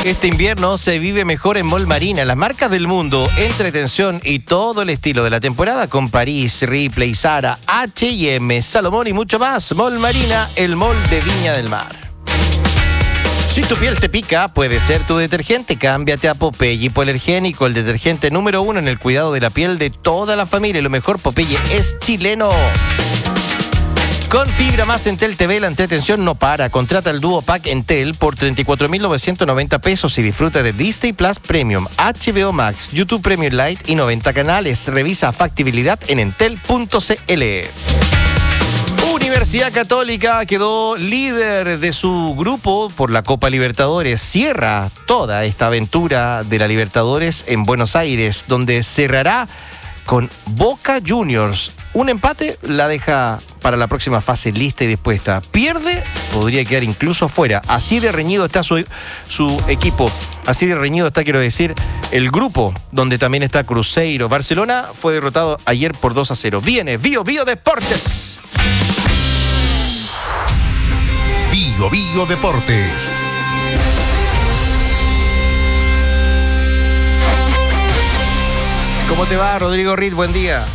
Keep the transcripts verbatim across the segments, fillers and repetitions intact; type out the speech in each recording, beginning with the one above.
Este invierno se vive mejor en Mall Marina. Las marcas del mundo, entretención y todo el estilo de la temporada con París, Ripley, Zara, H y M, Salomón y mucho más. Mall Marina, el mall de Viña del Mar. Si tu piel te pica, puede ser tu detergente. Cámbiate a Popeye Hipoalergénico, el detergente número uno en el cuidado de la piel de toda la familia. Lo mejor, Popeye es chileno. Con Fibra Más Entel T V, la entretención no para. Contrata el Duo Pack Entel por treinta y cuatro mil novecientos noventa pesos y disfruta de Disney Plus Premium, H B O Max, YouTube Premium Lite y noventa canales. Revisa factibilidad en entel punto c l. Universidad Católica quedó líder de su grupo por la Copa Libertadores. Cierra toda esta aventura de la Libertadores en Buenos Aires, donde cerrará con Boca Juniors. Un empate la deja para la próxima fase lista y dispuesta. Pierde, podría quedar incluso fuera. Así de reñido está su, su equipo. Así de reñido está, quiero decir, el grupo, donde también está Cruzeiro. Barcelona fue derrotado ayer por dos a cero. Viene Bio Bio Deportes. Bio Bio Deportes. ¿Cómo te va, Rodrigo Ritt? Buen día.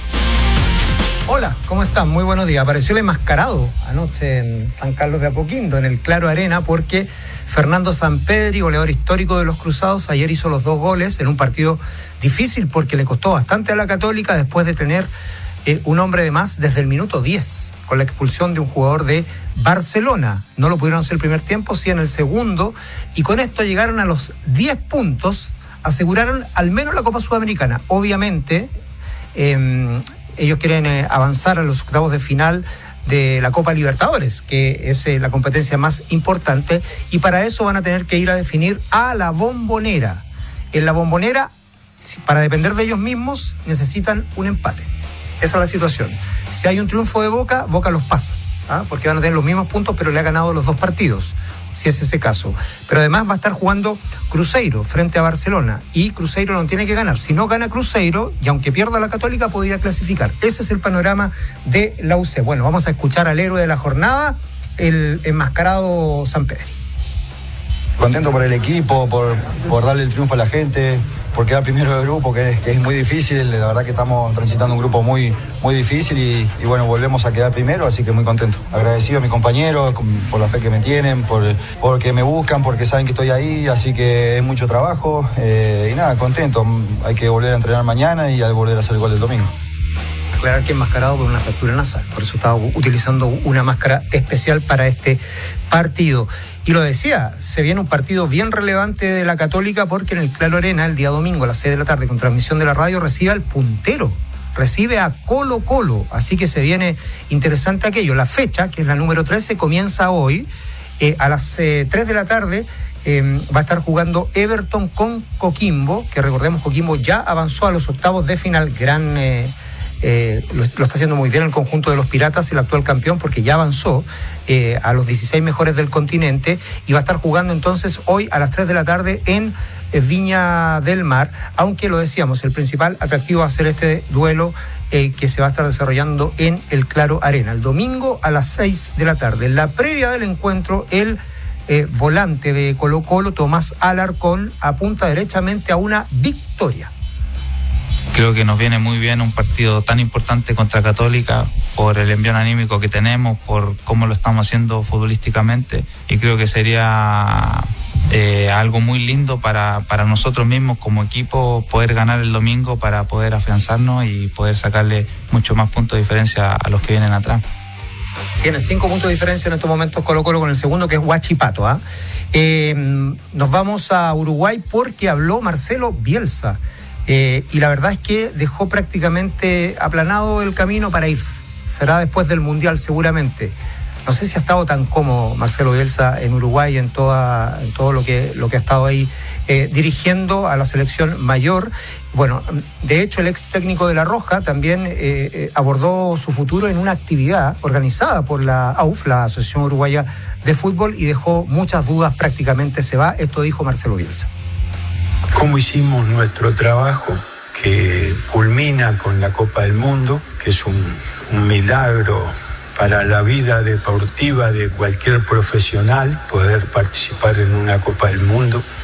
Hola, ¿cómo están? Muy buenos días. Apareció el enmascarado anoche en San Carlos de Apoquindo, en el Claro Arena, porque Fernando Sampedri, goleador histórico de los Cruzados, ayer hizo los dos goles en un partido difícil porque le costó bastante a la Católica después de tener eh, un hombre de más desde el minuto diez, con la expulsión de un jugador de Barcelona. No lo pudieron hacer el primer tiempo, sí en el segundo, y con esto llegaron a los diez puntos, aseguraron al menos la Copa Sudamericana. Obviamente, eh, ellos quieren eh, avanzar a los octavos de final de la Copa Libertadores, que es eh, la competencia más importante, y para eso van a tener que ir a definir a la Bombonera. En la Bombonera, para depender de ellos mismos, necesitan un empate. Esa es la situación. Si hay un triunfo de Boca, Boca los pasa, ¿ah? Porque van a tener los mismos puntos, pero le ha ganado los dos partidos, si es ese caso. Pero además va a estar jugando Cruzeiro frente a Barcelona, y Cruzeiro no tiene que ganar. Si no gana Cruzeiro, y aunque pierda la Católica, podría clasificar. Ese es el panorama de la U C. Bueno, vamos a escuchar al héroe de la jornada, el enmascarado Sampedri. Contento por el equipo, por, por darle el triunfo a la gente, por quedar primero del grupo, que es, que es muy difícil. La verdad que estamos transitando un grupo muy, muy difícil y, y bueno, volvemos a quedar primero, así que muy contento. Agradecido a mis compañeros por la fe que me tienen, por, porque me buscan, porque saben que estoy ahí, así que es mucho trabajo eh, y nada, contento. Hay que volver a entrenar mañana y a volver a hacer el gol del domingo. Aclarar que enmascarado por una fractura nasal, por eso estaba utilizando una máscara especial para este partido. Y lo decía, se viene un partido bien relevante de la Católica, porque en el Claro Arena, el día domingo a las seis de la tarde, con transmisión de la radio, recibe al puntero, recibe a Colo Colo, así que se viene interesante aquello. La fecha, que es la número trece, comienza hoy, eh, a las eh, tres de la tarde, eh, va a estar jugando Everton con Coquimbo, que recordemos, Coquimbo ya avanzó a los octavos de final, gran... Eh, Eh, lo, lo está haciendo muy bien el conjunto de los Piratas, el actual campeón, porque ya avanzó eh, a los dieciséis mejores del continente, y va a estar jugando entonces hoy a las tres de la tarde en eh, Viña del Mar, aunque lo decíamos, el principal atractivo va a ser este duelo eh, que se va a estar desarrollando en el Claro Arena, el domingo a las seis de la tarde. En la previa del encuentro, el eh, volante de Colo Colo, Tomás Alarcón, apunta derechamente a una victoria. Creo que nos viene muy bien un partido tan importante contra Católica por el envión anímico que tenemos, por cómo lo estamos haciendo futbolísticamente, y creo que sería eh, algo muy lindo para, para nosotros mismos como equipo poder ganar el domingo, para poder afianzarnos y poder sacarle mucho más puntos de diferencia a los que vienen atrás. Tiene cinco puntos de diferencia en estos momentos Colo Colo con el segundo, que es Huachipato. ¿eh? Eh, nos vamos a Uruguay porque habló Marcelo Bielsa. Eh, y la verdad es que dejó prácticamente aplanado el camino para irse. Será después del Mundial seguramente. No sé si ha estado tan cómodo Marcelo Bielsa en Uruguay, en, toda, en todo lo que, lo que ha estado ahí eh, dirigiendo a la selección mayor. Bueno, de hecho el ex técnico de La Roja también eh, eh, abordó su futuro en una actividad organizada por la A U F, la Asociación Uruguaya de Fútbol, y dejó muchas dudas, prácticamente se va. Esto dijo Marcelo Bielsa. Cómo hicimos nuestro trabajo, que culmina con la Copa del Mundo, que es un, un milagro para la vida deportiva de cualquier profesional, poder participar en una Copa del Mundo.